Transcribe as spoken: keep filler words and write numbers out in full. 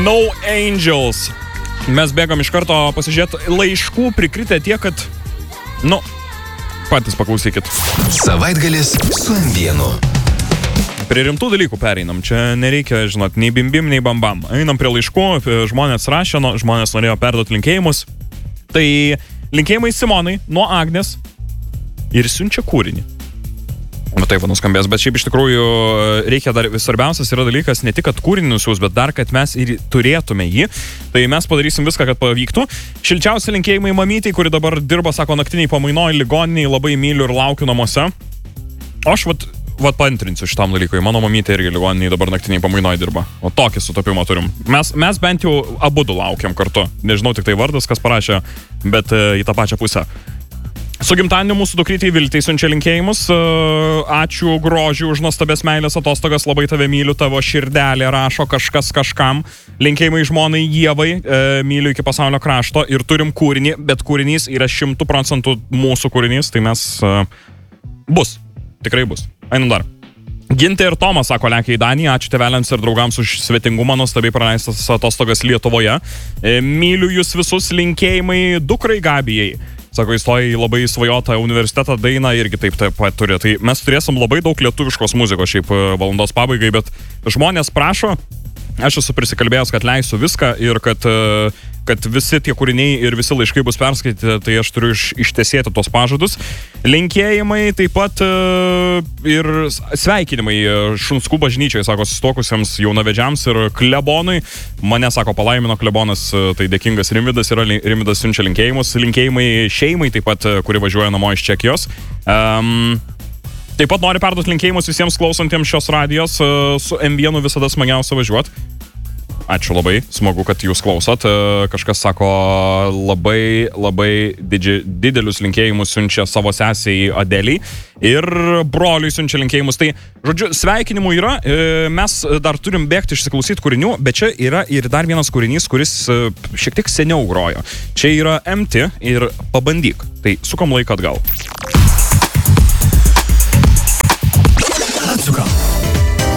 No Angels. Mes bėgam iš karto pasižiūrėti, laiškų prikritę tiek, kad, nu, patys paklausykit. Savaitgalis su M vienu. Prie rimtų dalykų pereinam. Čia nereikia, žinot, nei bimbim, nei bambam. Einam prie laiškų, žmonės rašė, no, žmonės norėjo perduoti linkėjimus. Tai linkėjimai Simonai nuo Agnės ir siunčia kūrinį. Nu taip, nuskambės, bet šiaip iš tikrųjų reikia dar, svarbiausias yra dalykas ne tik, kad kūrinį nusiūs, bet dar, kad mes ir turėtume jį. Tai mes padarysim viską, kad pavyktų. Šilčiausi linkėjimai mamytei, kuri dabar dirba, sako, naktiniai pamainoj, ligoniniai, labai myliu ir laukiu namuose. O aš vat, vat paantrinsiu šitam dalykui. Mano mamytė irgi ligoniniai dabar naktiniai pamainoj dirba. O tokį sutapimą turim. Mes, mes bent jau abudu laukiam kartu. Nežinau tik tai vardas, kas parašė, bet e, į tą pačią pusę. Su gimtadieniu mūsų dukrytei Viltei siunčia linkėjimus. Ačiū grožiu už nuostabės meilės atostogas, labai tave myliu, tavo širdelė rašo kažkas kažkam. Linkėjimai žmonai Ievai, myliu iki pasaulio krašto ir turim kūrinį, bet kūrinys yra šimtų procentų mūsų kūrinys, tai mes bus, tikrai bus. Einam dar. Gintė ir Tomas, sako, lekia į Daniją, ačiū tėveliams ir draugams už svetingumą, nuostabiai praleistas atostogas Lietuvoje. Myliu jūs visus, linkėjimai dukrai Gabijai. Sako, įstoja į labai svajotą universitetą, dainą irgi taip taip pat turi. Tai mes turėsim labai daug lietuviškos muzikos šiaip valandos pabaigai, bet žmonės prašo, aš esu prisikalbėjęs, kad leisiu viską ir kad, kad visi tie kūriniai ir visi laiškai bus perskaityti, tai aš turiu iš, ištesėti tos pažadus. Linkėjimai taip pat ir sveikinimai Šunskų bažnyčiai, sako, susitokusiems jaunavedžiams ir klebonui. Mane, sako, palaimino klebonas, tai dėkingas Rimvidas ir Rimvidas siunčia linkėjimus. Linkėjimai šeimai taip pat, kuri važiuoja namo iš Čekijos. Um, taip pat noriu perduoti linkėjimus visiems klausantiems šios radijos. Su M vienu visada smagiausia važiuoti. Ačiū labai, smagu, kad jūs klausot. Kažkas sako, labai, labai didži, didelius linkėjimus siunčia savo sesiai Adeliai ir broliui siunčia linkėjimus. Tai, žodžiu, sveikinimų yra, mes dar turim bėgti išsiklausyti kūrinių, bet čia yra ir dar vienas kūrinys, kuris šiek tiek seniau grojo. Čia yra M T ir Pabandyk. Tai sukam laiką atgal.